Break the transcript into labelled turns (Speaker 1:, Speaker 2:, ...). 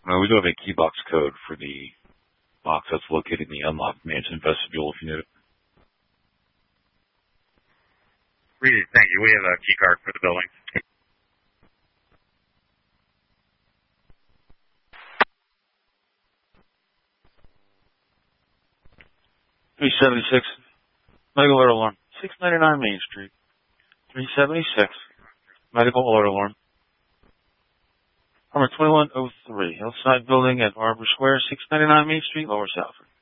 Speaker 1: We do have a key box code for the box that's located in the unlocked mansion vestibule if you need it.
Speaker 2: Thank you. We have a key card for the building.
Speaker 1: 376, medical alert alarm, 699 Main Street. 376, medical alert alarm. Number 2103, Hillside Building at Arbor Square, 699 Main Street, Lower Southern.